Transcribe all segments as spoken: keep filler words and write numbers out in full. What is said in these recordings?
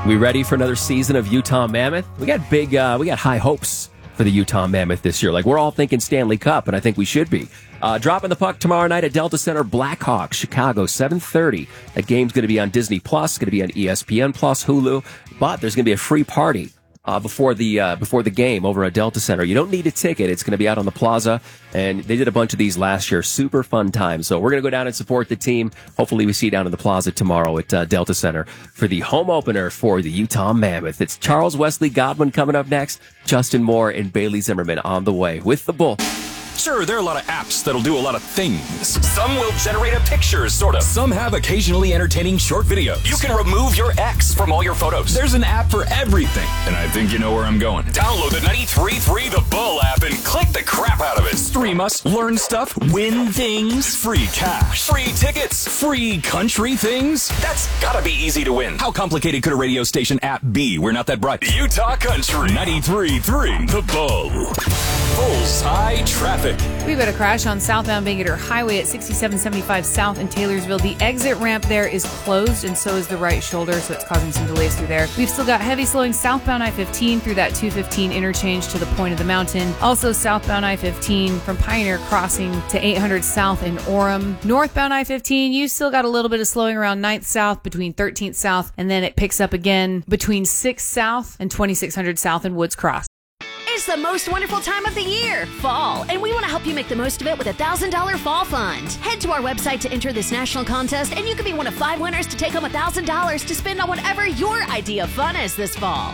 We ready for another season of Utah Mammoth? We got big, uh, we got high hopes for the Utah Mammoth this year. Like, we're all thinking Stanley Cup, and I think we should be. Uh, dropping the puck tomorrow night at Delta Center, Blackhawks, Chicago, seven thirty. That game's going to be on Disney Plus, going to be on E S P N Plus, Hulu, but there's going to be a free party uh, before the uh, before the game over at Delta Center. You don't need a ticket. It's going to be out on the plaza, and they did a bunch of these last year. Super fun time. So we're going to go down and support the team. Hopefully we see you down in the plaza tomorrow at uh, Delta Center for the home opener for the Utah Mammoth. It's Charles Wesley Godwin coming up next. Justin Moore and Bailey Zimmerman on the way with the Bull. Sure, there are a lot of apps that'll do a lot of things. Some will generate a picture, sort of. Some have occasionally entertaining short videos. You can remove your ex from all your photos. There's an app for everything. And I think you know where I'm going. Download the ninety-three point three The Bull app and click the crap out of it. Stream us, learn stuff, win things, free cash, free tickets, free country things. That's gotta be easy to win. How complicated could a radio station app be? We're not that bright. Utah Country, ninety-three point three The Bull. Bullseye traffic. We've got a crash on southbound Bangerter Highway at sixty-seven seventy-five South in Taylorsville. The exit ramp there is closed, and so is the right shoulder, so it's causing some delays through there. We've still got heavy slowing southbound I fifteen through that two fifteen interchange to the point of the mountain. Also southbound I fifteen from Pioneer Crossing to eight hundred South in Orem. Northbound I fifteen, you still got a little bit of slowing around ninth South between thirteenth South, and then it picks up again between sixth South and twenty-six hundred South in Woods Cross. It's the most wonderful time of the year, fall, and we want to help you make the most of it with a one thousand dollars Fall Fund. Head to our website to enter this national contest, and you could be one of five winners to take home one thousand dollars to spend on whatever your idea of fun is this fall.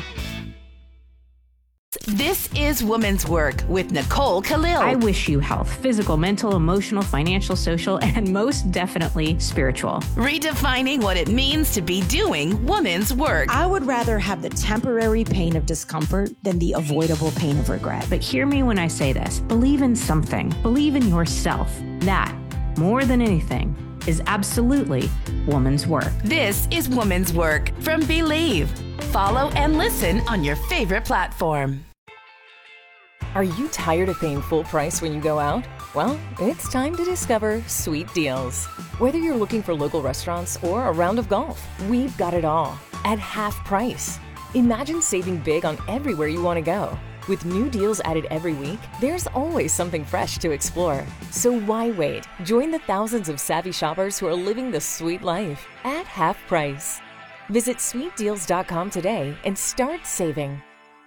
This is Woman's Work with Nicole Khalil. I wish you health, physical, mental, emotional, financial, social, and most definitely spiritual. Redefining what it means to be doing woman's work. I would rather have the temporary pain of discomfort than the avoidable pain of regret. But hear me when I say this. Believe in something. Believe in yourself. That, more than anything, is absolutely woman's work. This is Woman's Work from Believe. Follow and listen on your favorite platform. Are you tired of paying full price when you go out? Well, it's time to discover Sweet Deals. Whether you're looking for local restaurants or a round of golf, we've got it all at half price. Imagine saving big on everywhere you want to go. With new deals added every week, there's always something fresh to explore. So why wait? Join the thousands of savvy shoppers who are living the sweet life at half price. Visit sweet deals dot com today and start saving.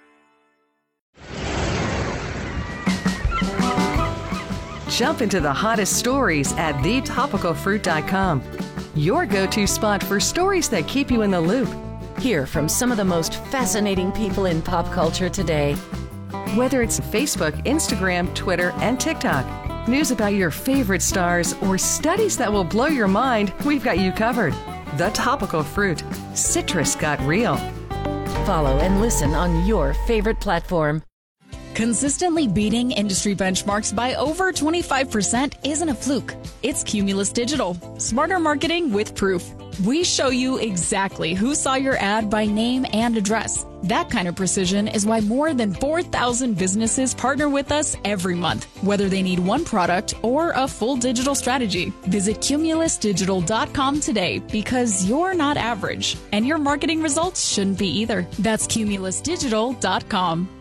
Jump into the hottest stories at the topical fruit dot com. Your go-to spot for stories that keep you in the loop. Hear from some of the most fascinating people in pop culture today. Whether it's Facebook, Instagram, Twitter, and TikTok, news about your favorite stars, or studies that will blow your mind, we've got you covered. The Topical Fruit. Citrus got real. Follow and listen on your favorite platform. Consistently beating industry benchmarks by over twenty-five percent isn't a fluke. It's Cumulus Digital. Smarter marketing with proof. We show you exactly who saw your ad by name and address. That kind of precision is why more than four thousand businesses partner with us every month, whether they need one product or a full digital strategy. Visit cumulus digital dot com today, because you're not average, and your marketing results shouldn't be either. That's cumulus digital dot com.